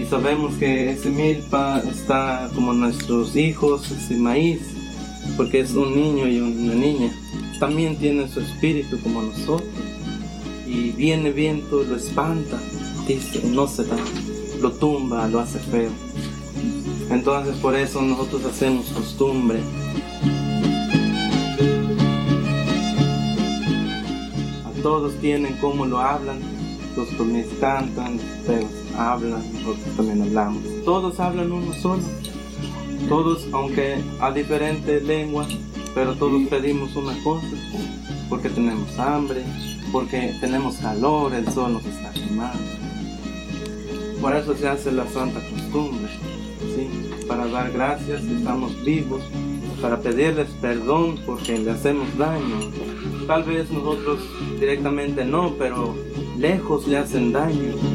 sabemos que ese milpa está como nuestros hijos, ese maíz, porque es un niño y una niña. También tiene su espíritu como nosotros. Y viene viento, lo espanta, dice, no se da, lo tumba, lo hace feo. Entonces por eso nosotros hacemos costumbre. A todos tienen cómo lo hablan, los tomis cantan, ustedes hablan, nosotros también hablamos. Todos hablan uno solo. Todos, aunque a diferentes lenguas, pero todos pedimos una cosa, porque tenemos hambre, porque tenemos calor, el sol nos está quemando. Por eso se hace la santa costumbre, ¿sí? Para dar gracias que estamos vivos, para pedirles perdón porque le hacemos daño. Tal vez nosotros directamente no, pero lejos le hacen daño.